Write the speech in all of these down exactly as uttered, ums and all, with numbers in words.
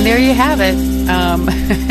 And there you have it. Um,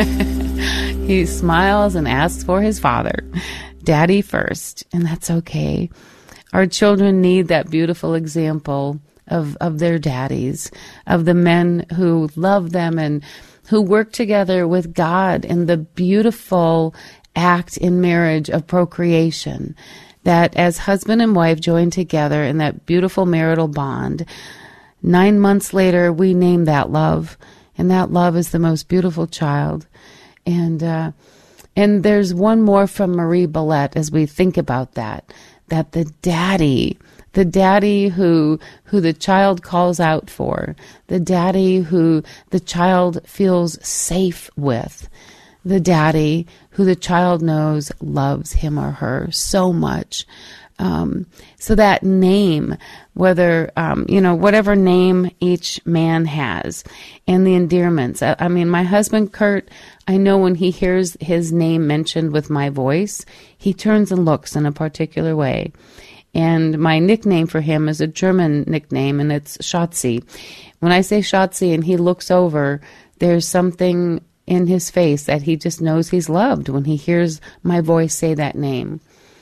he smiles and asks for his father. Daddy first, and that's okay. Our children need that beautiful example of, of their daddies, of the men who love them and who work together with God in the beautiful act in marriage of procreation, that as husband and wife join together in that beautiful marital bond, nine months later we name that love, and that love is the most beautiful child. And uh, and there's one more from Marie Bellette as we think about that, that the daddy, the daddy who who the child calls out for, the daddy who the child feels safe with, the daddy who the child knows loves him or her so much. Um, so that name, whether, um, you know, whatever name each man has, and the endearments. I, I mean, my husband, Kurt, I know when he hears his name mentioned with my voice, he turns and looks in a particular way. And my nickname for him is a German nickname, and it's Schatzi. When I say Schatzi and he looks over, there's something in his face that he just knows he's loved when he hears my voice say that name.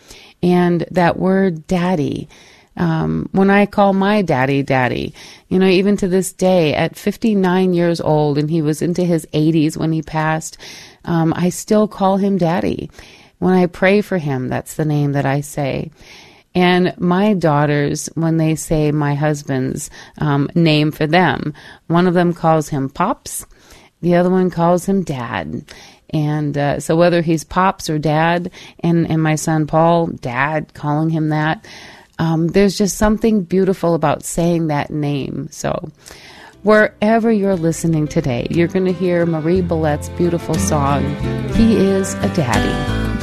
And that word daddy, um, when I call my daddy, daddy, you know, even to this day, at fifty-nine years old, and he was into his eighties when he passed, um, I still call him daddy. When I pray for him, that's the name that I say. And my daughters, when they say my husband's um, name for them, one of them calls him Pops, the other one calls him Dad. And uh, so whether he's Pops or Dad, and, and my son Paul, Dad, calling him that, um, there's just something beautiful about saying that name. So wherever you're listening today, you're going to hear Marie Bellette's beautiful song, He is a Daddy.